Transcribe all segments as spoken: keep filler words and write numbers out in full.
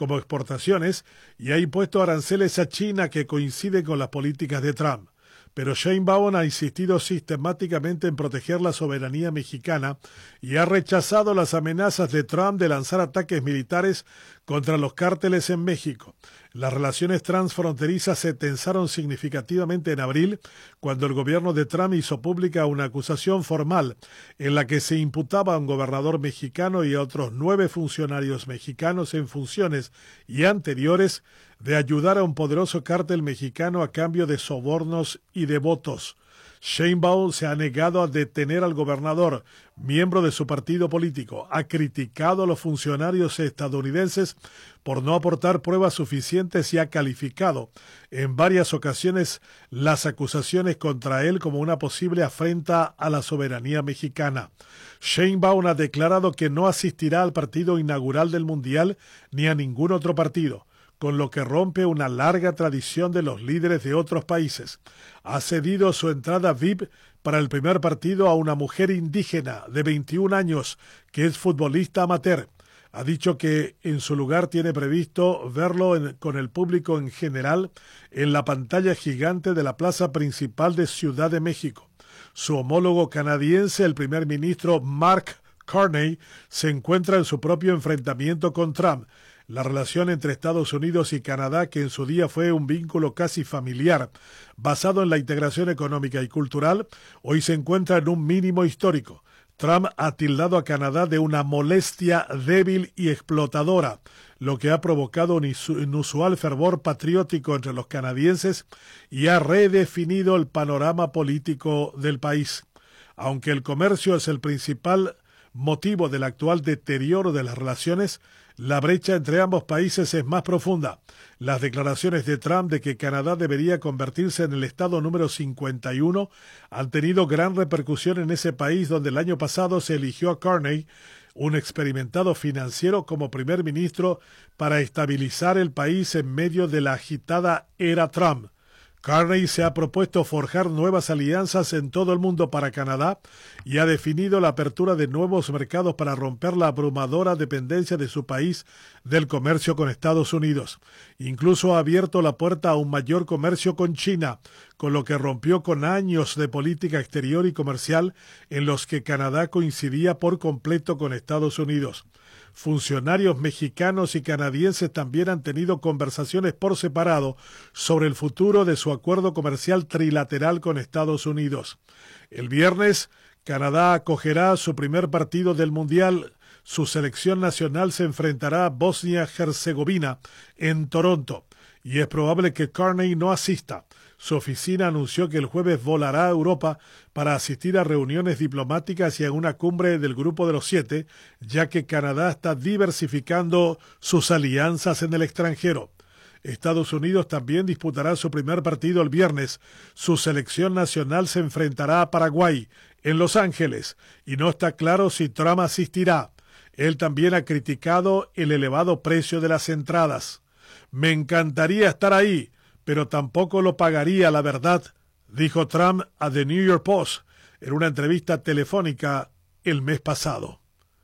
como exportaciones y ha impuesto aranceles a China que coinciden con las políticas de Trump. Pero Sheinbaum ha insistido sistemáticamente en proteger la soberanía mexicana y ha rechazado las amenazas de Trump de lanzar ataques militares contra los cárteles en México. Las relaciones transfronterizas se tensaron significativamente en abril, cuando el gobierno de Trump hizo pública una acusación formal en la que se imputaba a un gobernador mexicano y a otros nueve funcionarios mexicanos en funciones y anteriores de ayudar a un poderoso cártel mexicano a cambio de sobornos y de votos. Sheinbaum se ha negado a detener al gobernador, miembro de su partido político. Ha criticado a los funcionarios estadounidenses por no aportar pruebas suficientes y ha calificado en varias ocasiones las acusaciones contra él como una posible afrenta a la soberanía mexicana. Sheinbaum ha declarado que no asistirá al partido inaugural del Mundial ni a ningún otro partido, con lo que rompe una larga tradición de los líderes de otros países. Ha cedido su entrada V I P para el primer partido a una mujer indígena de veintiún años que es futbolista amateur. Ha dicho que en su lugar tiene previsto verlo en, con el público en general en la pantalla gigante de la plaza principal de Ciudad de México. Su homólogo canadiense, el primer ministro Mark Carney, se encuentra en su propio enfrentamiento con Trump. La relación entre Estados Unidos y Canadá, que en su día fue un vínculo casi familiar, basado en la integración económica y cultural, hoy se encuentra en un mínimo histórico. Trump ha tildado a Canadá de una molestia débil y explotadora, lo que ha provocado un inusual fervor patriótico entre los canadienses y ha redefinido el panorama político del país. Aunque el comercio es el principal motivo del actual deterioro de las relaciones, la brecha entre ambos países es más profunda. Las declaraciones de Trump de que Canadá debería convertirse en el estado número cincuenta y uno han tenido gran repercusión en ese país donde el año pasado se eligió a Carney, un experimentado financiero, como primer ministro para estabilizar el país en medio de la agitada era Trump. Carney se ha propuesto forjar nuevas alianzas en todo el mundo para Canadá y ha definido la apertura de nuevos mercados para romper la abrumadora dependencia de su país del comercio con Estados Unidos. Incluso ha abierto la puerta a un mayor comercio con China, con lo que rompió con años de política exterior y comercial en los que Canadá coincidía por completo con Estados Unidos. Funcionarios mexicanos y canadienses también han tenido conversaciones por separado sobre el futuro de su acuerdo comercial trilateral con Estados Unidos. El viernes, Canadá acogerá su primer partido del Mundial. Su selección nacional se enfrentará a Bosnia-Herzegovina en Toronto y es probable que Carney no asista. Su oficina anunció que el jueves volará a Europa para asistir a reuniones diplomáticas y a una cumbre del Grupo de los Siete, ya que Canadá está diversificando sus alianzas en el extranjero. Estados Unidos también disputará su primer partido el viernes. Su selección nacional se enfrentará a Paraguay, en Los Ángeles, y no está claro si Trump asistirá. Él también ha criticado el elevado precio de las entradas. Me encantaría estar ahí, pero tampoco lo pagaría, la verdad, dijo Trump a The New York Post en una entrevista telefónica el mes pasado.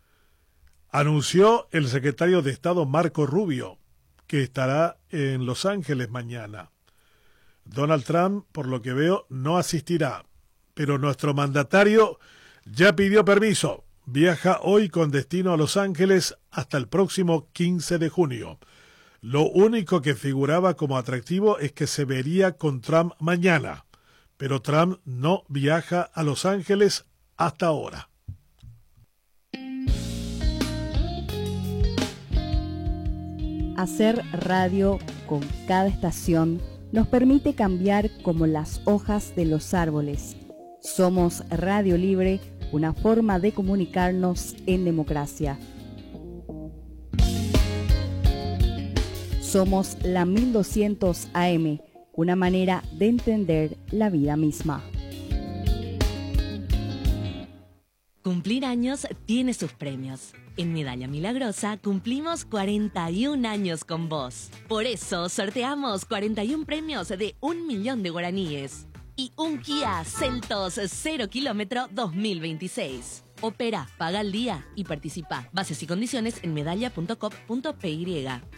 Anunció el secretario de Estado Marco Rubio que estará en Los Ángeles mañana. Donald Trump, por lo que veo, no asistirá, pero nuestro mandatario ya pidió permiso. Viaja hoy con destino a Los Ángeles hasta el próximo quince de junio. Lo único que figuraba como atractivo es que se vería con Trump mañana, pero Trump no viaja a Los Ángeles hasta ahora. Hacer radio con cada estación nos permite cambiar como las hojas de los árboles. Somos Radio Libre, una forma de comunicarnos en democracia. Somos la mil doscientos A M, una manera de entender la vida misma. Cumplir años tiene sus premios. En Medalla Milagrosa cumplimos cuarenta y un años con vos. Por eso sorteamos cuarenta y un premios de un millón de guaraníes y un Kia Seltos cero kilómetro dos mil veintiséis. Opera, paga al día y participa. Bases y condiciones en medalla punto com punto p y.